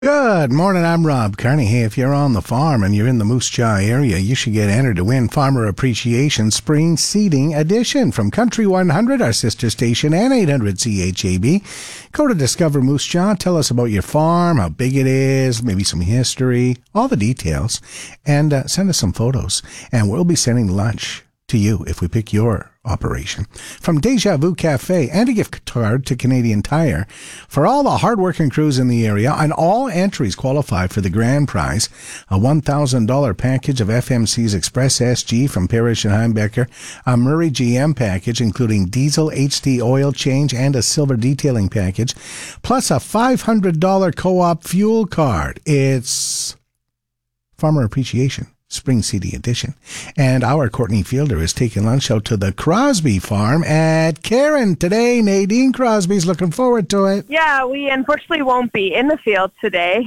Good morning, I'm Rob Carney. Hey, if you're on the farm and you're in the Moose Jaw area, you should get entered to win Farmer Appreciation Spring Seeding Edition from Country 100, our sister station, and 800 CHAB. Go to Discover Moose Jaw, tell us about your farm, how big it is, maybe some history, all the details, and send us some photos. And we'll be sending lunch to you if we pick your operation. From Deja Vu Cafe and a gift card to Canadian Tire. For all the hard-working crews in the area, and all entries qualify for the grand prize, a $1,000 package of FMC's Express SG from Parrish and Heimbecker, a Murray GM package including diesel HD oil change and a silver detailing package, plus a $500 co-op fuel card. It's Farmer Appreciation Spring Seeding Edition. And our Courtney Fielder is taking lunch out to the Crosby farm at Karen today. Nadine Crosby's looking forward to it. Yeah, we unfortunately won't be in the field today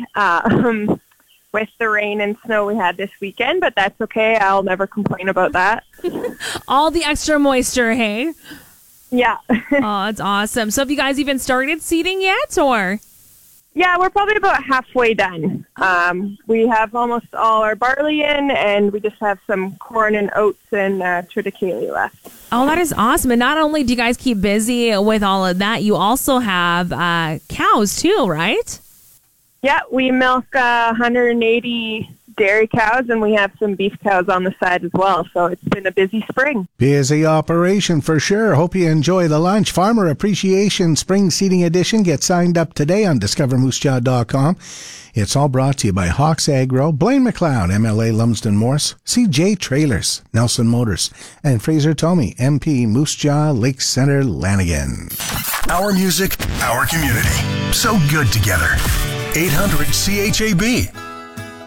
with the rain and snow we had this weekend, but that's okay. I'll never complain about that. All the extra moisture, hey? Yeah. Oh, it's awesome. So have you guys even started seeding yet, or? Yeah, we're probably about halfway done. We have almost all our barley in, and we just have some corn and oats and triticale left. Oh, that is awesome. And not only do you guys keep busy with all of that, you also have cows too, right? Yeah, we milk 180 dairy cows, and we have some beef cows on the side as well. So it's been a busy spring. Busy operation for sure. Hope you enjoy the lunch. Farmer Appreciation Spring Seeding Edition. Get signed up today on discovermoosejaw.com. It's all brought to you by Hawks Agro, Blaine McLeod, MLA Lumsden Morse, CJ Trailers, Nelson Motors, and Fraser Tomey, MP, Moose Jaw, Lake Center, Lanigan. Our music, our community. So good together. 800 CHAB.